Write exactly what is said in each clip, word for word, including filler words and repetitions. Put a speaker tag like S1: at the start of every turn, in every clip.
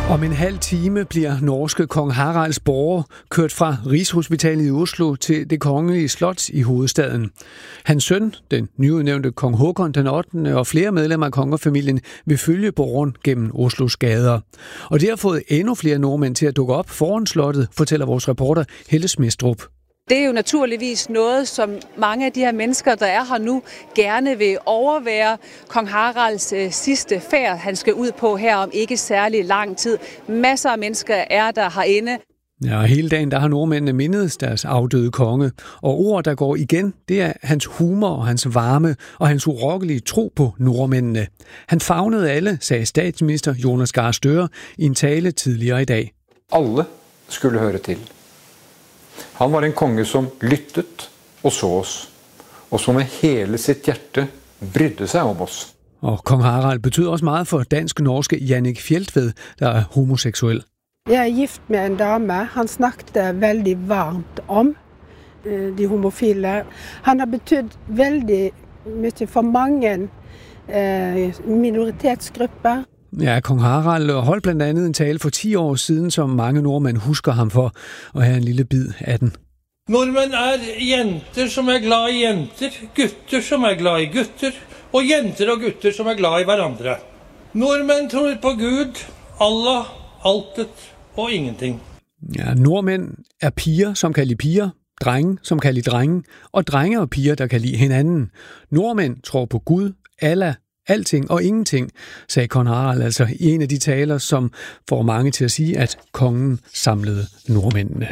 S1: Om en halv time bliver norske kong Haralds borger kørt fra Rigshospitalet i Oslo til det kongelige slot i hovedstaden. Hans søn, den nyudnævnte kong Håkon den ottende og flere medlemmer af kongefamilien vil følge borgeren gennem Oslos gader. Og det har fået endnu flere nordmænd til at dukke op foran slottet, fortæller vores reporter Helle Smidstrup.
S2: Det er jo naturligvis noget, som mange af de her mennesker, der er her nu, gerne vil overvære. Kong Haralds øh, sidste færd, han skal ud på her om ikke særlig lang tid. Masser af mennesker er der herinde.
S1: Ja, hele dagen der har nordmændene mindet deres afdøde konge. Og ord, der går igen, det er hans humor og hans varme og hans urokkelige tro på nordmændene. Han favnede alle, sagde statsminister Jonas Gahr Støre i en tale tidligere i dag.
S3: Alle skulle høre til. Han var en konge, som lyttet og så os, og som med hele sit hjerte brydde sig om os.
S1: Og kong Harald betyder også meget for dansk-norske Jannik Fjeltved, der er homoseksuel.
S4: Jeg er gift med en dame. Han snakkede veldig varmt om de homofile. Han har betydet veldig mye for mange minoritetsgrupper.
S1: Ja, kong Harald holdt blandt andet en tale for ti år siden, som mange nordmænd husker ham for. Og her er en lille bid af den.
S5: Nordmænd er jenter, som er glade i jenter, gutter, som er glade i gutter, og jenter og gutter, som er glade i hverandre. Nordmænd tror på Gud, Allah, altet og ingenting.
S1: Ja, nordmænd er piger, som kan lide piger, drenge, som kan lide drenge, og drenge og piger, der kan lide hinanden. Nordmænd tror på Gud, Allah, alting og ingenting, sagde kong Harald altså i en af de taler, som får mange til at sige, at kongen samlede nordmændene.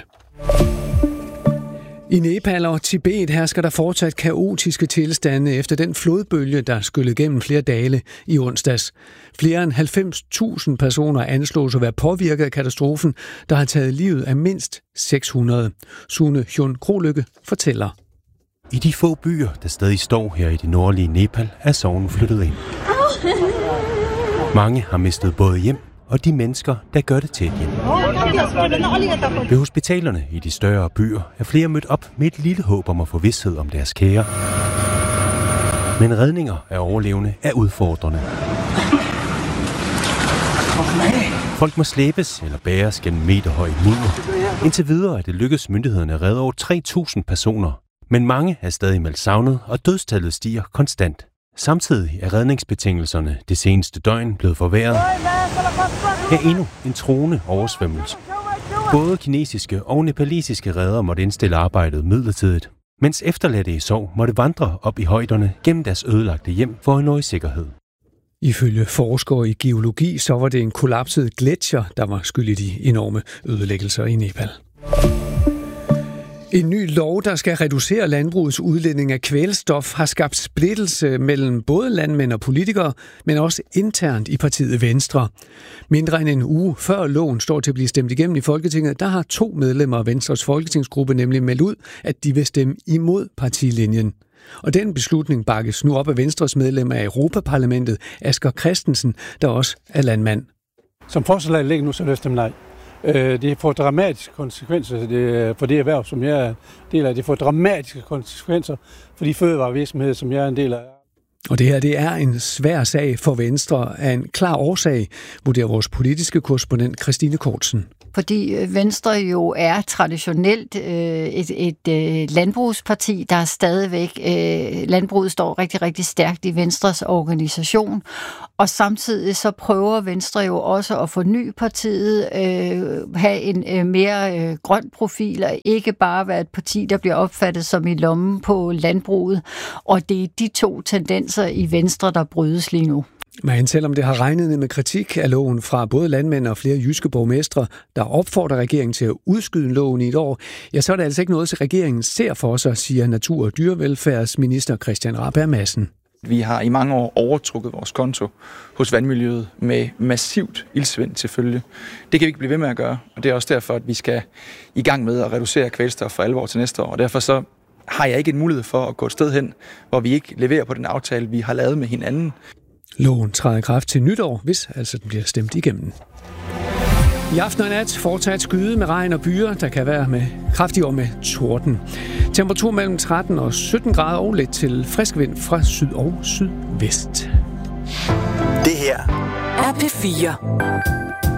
S1: I Nepal og Tibet hersker der fortsat kaotiske tilstande efter den flodbølge, der skyllede gennem flere dage i onsdags. Flere end halvfems tusind personer anslås at være påvirket af katastrofen, der har taget livet af mindst seks hundrede. Sune Hyun Krolykke fortæller.
S6: I de få byer, der stadig står her i det nordlige Nepal, er sorgen flyttet ind. Mange har mistet både hjem og de mennesker, der gør det til et hjem. Ved hospitalerne i de større byer er flere mødt op med et lille håb om at få vished om deres kære. Men redninger af overlevende er udfordrende. Folk må slæbes eller bæres gennem meterhøj mudder. Indtil videre er det lykkedes myndighederne at redde over tre tusind personer. Men mange er stadig meldt savnet, og dødstallet stiger konstant. Samtidig er redningsbetingelserne det seneste døgn blevet forværret. Her er endnu en truende oversvømmelse. Både kinesiske og nepalesiske redder måtte indstille arbejdet midlertidigt, mens efterladte i sorg måtte vandre op i højderne gennem deres ødelagte hjem for at nå i sikkerhed.
S1: Ifølge forskere i geologi, så var det en kollapset gletsjer, der var skyld i de enorme ødelæggelser i Nepal. En ny lov, der skal reducere landbrugets udledning af kvælstof, har skabt splittelse mellem både landmænd og politikere, men også internt i partiet Venstre. Mindre end en uge før loven står til at blive stemt igennem i Folketinget, der har to medlemmer af Venstres folketingsgruppe nemlig meldt ud, at de vil stemme imod partilinjen. Og den beslutning bakkes nu op af Venstres medlem af Europaparlamentet, Asger Christensen, der også er landmand.
S7: Som forslaget ligger nu, så løfter man nej. Det får dramatiske konsekvenser for det erhverv, som jeg er en del af. Det får dramatiske konsekvenser for de fødevarevirksomheder, som jeg er en del af.
S1: Og det her, det er en svær sag for Venstre af en klar årsag, vurderer vores politiske korrespondent Christine Kortsen.
S8: Fordi Venstre jo er traditionelt øh, et, et øh, landbrugsparti, der er stadigvæk, øh, landbruget står rigtig, rigtig stærkt i Venstres organisation, og samtidig så prøver Venstre jo også at forny partiet, øh, have en øh, mere øh, grøn profil, og ikke bare være et parti, der bliver opfattet som i lommen på landbruget, og det er de to tendenser i Venstre, der brydes lige nu.
S1: Men selvom det har regnet med kritik af loven fra både landmænd og flere jyske borgmestre, der opfordrer regeringen til at udskyde loven i et år, ja, så er det altså ikke noget, som regeringen ser for sig, siger Natur- og Dyrevelfærdsminister Christian Rabjerg Madsen.
S9: Vi har i mange år overtrukket vores konto hos vandmiljøet med massivt ildsvind til følge. Det kan vi ikke blive ved med at gøre, og det er også derfor, at vi skal i gang med at reducere kvælstof for alvor til næste år. Og derfor så har jeg ikke en mulighed for at gå et sted hen, hvor vi ikke leverer på den aftale, vi har lavet med hinanden.
S1: Loven træder i kraft til nytår, hvis altså den bliver stemt igennem. I aften og nat fortsat skyde med regn og byer, der kan være med kraftig og med torden. Temperatur mellem tretten og sytten grader og lidt til frisk vind fra syd og sydvest.
S10: Det her er P fire.